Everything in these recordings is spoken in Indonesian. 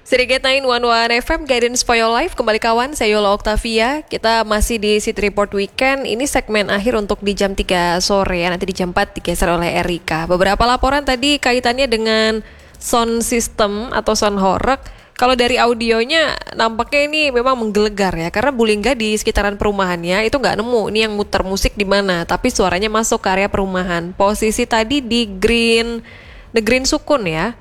Sedikit 911 FM Guidance for Your Life. Kembali kawan, saya Yola Octavia. Kita masih di City Report Weekend. Ini segmen akhir untuk di jam 3 sore ya. Nanti di jam 4 digeser oleh Erika. Beberapa laporan tadi kaitannya dengan sound system atau sound horeg. Kalau dari audionya nampaknya ini memang menggelegar ya. Karena Bu Lingga di sekitaran perumahannya itu nggak nemu ini yang muter musik di mana. Tapi suaranya masuk ke area perumahan. Posisi tadi di The Green Sukun ya.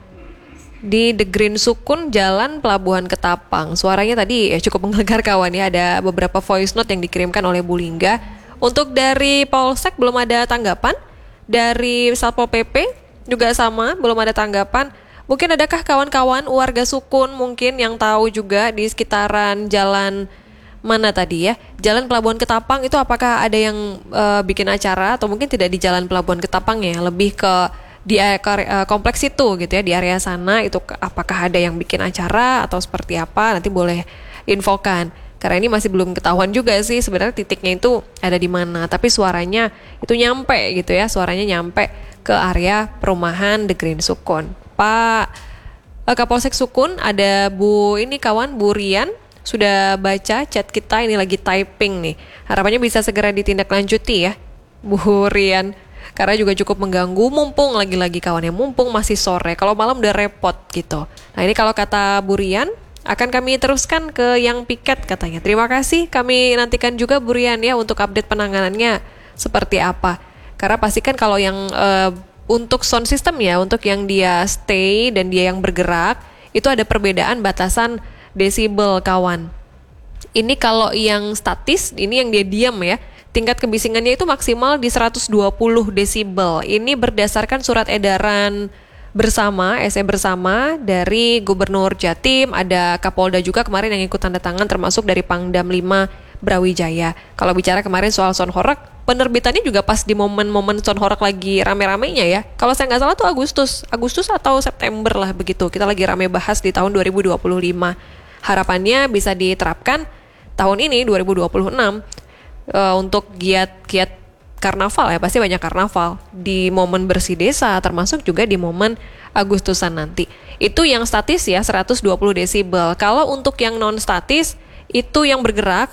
Di The Green Sukun, Jalan Pelabuhan Ketapang. Suaranya tadi cukup menggelegar kawan ya. Ada beberapa voice note yang dikirimkan oleh Bu Lingga. Untuk dari Polsek belum ada tanggapan. Dari Satpol PP juga sama, belum ada tanggapan. Mungkin adakah kawan-kawan warga Sukun mungkin yang tahu juga di sekitaran jalan mana tadi ya? Jalan Pelabuhan Ketapang itu apakah ada yang bikin acara atau mungkin tidak di Jalan Pelabuhan Ketapang ya? Lebih ke di kompleks itu gitu ya, di area sana itu apakah ada yang bikin acara atau seperti apa, nanti boleh infokan karena ini masih belum ketahuan juga sih sebenarnya titiknya itu ada di mana, tapi suaranya itu nyampe gitu ya, suaranya nyampe ke area perumahan The Green Sukun. Pak Kapolsek Sukun, ada Bu Rian sudah baca chat kita, ini lagi typing nih, harapannya bisa segera ditindaklanjuti ya Bu Rian. Karena juga cukup mengganggu, mumpung lagi-lagi kawannya, mumpung masih sore, kalau malam udah repot gitu. Nah ini kalau kata Bu Rian, akan kami teruskan ke yang piket katanya. Terima kasih, kami nantikan juga Bu Rian ya untuk update penanganannya seperti apa. Karena pastikan kalau yang untuk sound system ya, untuk yang dia stay dan dia yang bergerak, itu ada perbedaan batasan desibel kawan. Ini kalau yang statis, ini yang dia diam ya. Tingkat kebisingannya itu maksimal di 120 desibel. Ini berdasarkan surat edaran bersama, SE bersama dari Gubernur Jatim, ada Kapolda juga kemarin yang ikut tanda tangan termasuk dari Pangdam 5 Brawijaya. Kalau bicara kemarin soal sound horeg, penerbitannya juga pas di momen-momen sound horeg lagi rame-ramenya ya. Kalau saya nggak salah tuh Agustus atau September lah begitu. Kita lagi rame bahas di tahun 2025. Harapannya bisa diterapkan tahun ini 2026. Untuk giat-giat karnaval ya, pasti banyak karnaval di momen bersih desa, termasuk juga di momen Agustusan nanti. Itu yang statis ya 120 desibel. Kalau untuk yang non statis itu yang bergerak